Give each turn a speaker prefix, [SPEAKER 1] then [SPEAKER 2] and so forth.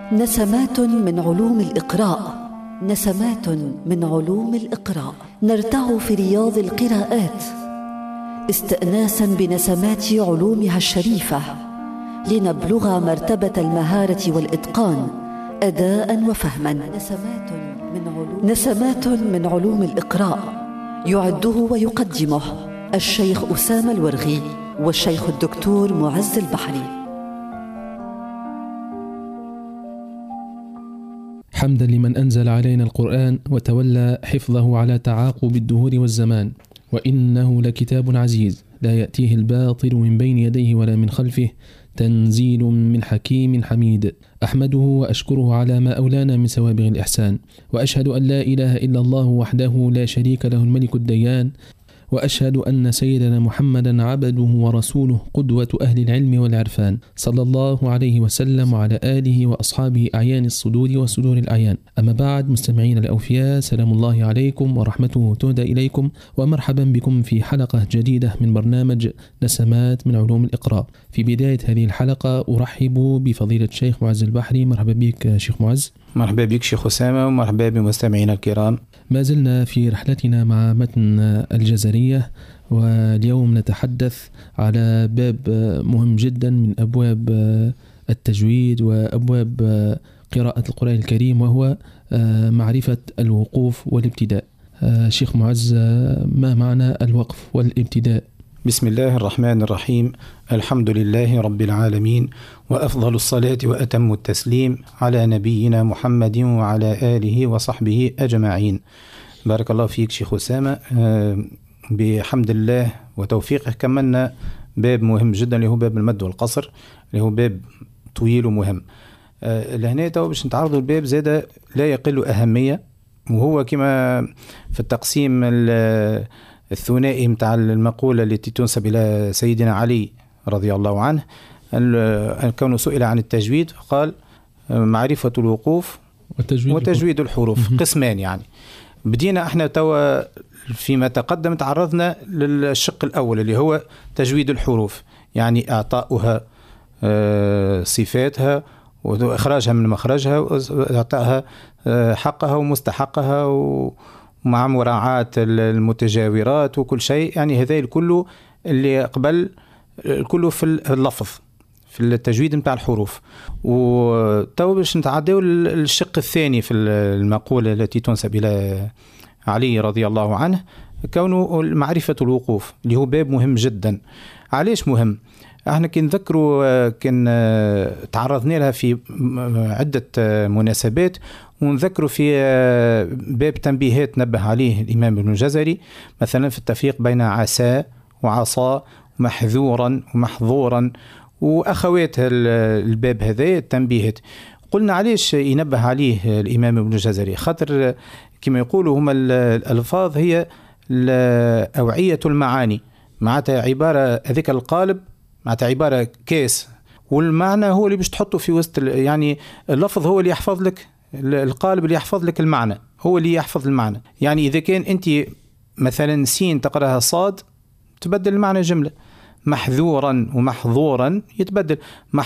[SPEAKER 1] نسمات من علوم الإقراء، نسمات من علوم الإقراء. نرتع في رياض القراءات استئناسا بنسمات علومها الشريفة، لنبلغ مرتبة المهارة والإتقان أداء وفهما. نسمات من علوم الإقراء، يعده ويقدمه الشيخ أسامة الورغي والشيخ الدكتور معز البحري.
[SPEAKER 2] حمدا لمن أنزل علينا القرآن وتولى حفظه على تعاقب الدهور والزمان، وإنه لكتاب عزيز لا يأتيه الباطل من بين يديه ولا من خلفه، تنزيل من حكيم حميد. أحمده وأشكره على ما أولانا من سوابغ الإحسان، وأشهد أن لا إله إلا الله وحده لا شريك له الملك الديان، وأشهد أن سيدنا محمدا عبده ورسوله قدوة أهل العلم والعرفان، صلى الله عليه وسلم وعلى آله وأصحابه أعيان الصدور وصدور الأعيان. أما بعد، مستمعين الأوفياء، سلام الله عليكم ورحمته تهدى إليكم، ومرحبا بكم في حلقة جديدة من برنامج نسمات من علوم الإقراء. في بداية هذه الحلقة أرحب بفضيلة الشيخ معز البحري. مرحبا بك شيخ معز.
[SPEAKER 3] مرحبا بك شيخ أسامة، ومرحبا بمستمعينا الكرام.
[SPEAKER 2] ما زلنا في رحلتنا مع متن الجزرية، واليوم نتحدث على باب مهم جدا من أبواب التجويد وأبواب قراءة القرآن الكريم، وهو معرفة الوقوف والابتداء. شيخ معز، ما معنى الوقف والابتداء؟
[SPEAKER 3] بسم الله الرحمن الرحيم. الحمد لله رب العالمين، وأفضل الصلاة وأتم التسليم على نبينا محمد وعلى آله وصحبه أجمعين. بارك الله فيك شيخ أسامة. بحمد الله وتوفيقه كملنا باب مهم جدا اللي هو باب المد والقصر، اللي هو باب طويل ومهم. لهنا تو باش نتعرضوا الباب زاد لا يقل أهمية، وهو كما في التقسيم الثنائي متاع المقولة التي تنسب إلى سيدنا علي رضي الله عنه، كونه سئل عن التجويد قال معرفة الوقوف وتجويد الحروف قسمان. يعني بدينا احنا توا فيما تقدم تعرضنا للشق الأول اللي هو تجويد الحروف، يعني إعطاؤها صفاتها وإخراجها من مخرجها وإعطائها حقها ومستحقها ومع مراعاة المتجاورات وكل شيء. يعني هذا الكل اللي قبل الكل في اللفظ في التجويد متاع الحروف. وتو باش نتعداو الشق الثاني في المقولة التي تنسب إلى علي رضي الله عنه، كونه معرفة الوقوف اللي هو باب مهم جدا. علاش مهم؟ احنا كي نذكروا كان تعرضنا لها في عدة مناسبات، ونذكروا في باب تنبيهات نبه عليه الإمام ابن الجزري، مثلا في التفريق بين عسى وعصا محذورا ومحظورا وأخوات الباب هذا التنبيهات. قلنا علاش ينبه عليه الإمام ابن الجزري؟ خاطر كما يقولوا هما الألفاظ هي أوعية المعاني، معناتها عبارة هذيك القالب معناتها عبارة كيس، والمعنى هو اللي باش تحطه في وسط. يعني اللفظ هو اللي يحفظ لك القالب، اللي يحفظ لك المعنى، هو اللي يحفظ المعنى. يعني إذا كان أنت مثلا سين تقرأها صاد تبدل المعنى جملة، محذورا ومحظورا يتبدل